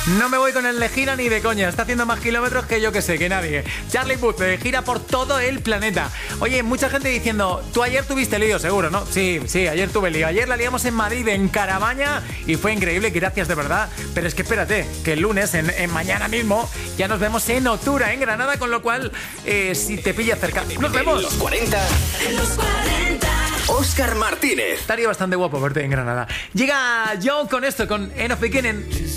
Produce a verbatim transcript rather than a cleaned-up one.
No me voy con el de gira ni de coña. Está haciendo más kilómetros que yo que sé, que nadie. Charlie Puth de gira por todo el planeta. Oye, mucha gente diciendo, tú ayer tuviste lío, seguro, ¿no? Sí, sí, ayer tuve lío. Ayer la liamos en Madrid, en Caravaña, y fue increíble, gracias de verdad. Pero es que espérate, que el lunes, en, en mañana mismo, ya nos vemos en Otura, en Granada, con lo cual, eh, si te pilla cerca, nos vemos. En los cuarenta. En los cuarenta. Óscar Martínez. Estaría bastante guapo verte en Granada. Llega Joe con esto, con End of Beginning.